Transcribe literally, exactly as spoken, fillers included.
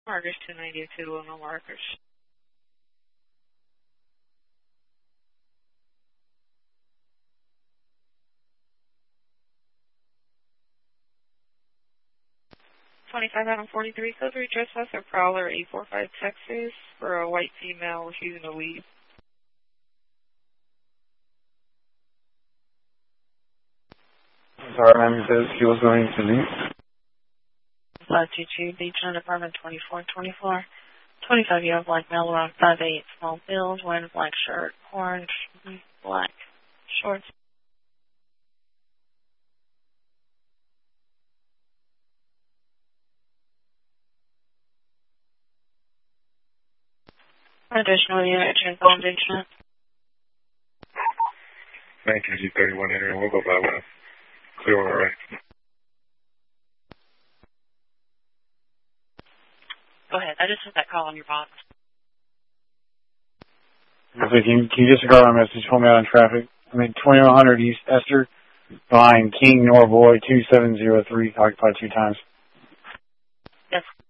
Marcus two ninety-two, Luna Marcus. twenty-five out of forty-three, code three trespasser, Prowler, eight four five Texas, for a white female refusing to leave. Sorry, ma'am, says she was going to leave. Latitude, Beachland Apartment twenty-four twenty-four. twenty-five year old black male, around five eight, small build, wearing a black shirt, orange, black shorts. Additional unit, transpondation. nineteen G thirty-one area, we'll go by one. Clear on the right. Go ahead, I just sent that call on your box. Okay, can you, can you disregard my message? Pull me out on traffic. I mean, twenty-one hundred East Esther, behind King Norboy two seven zero three, occupied two times. Yes.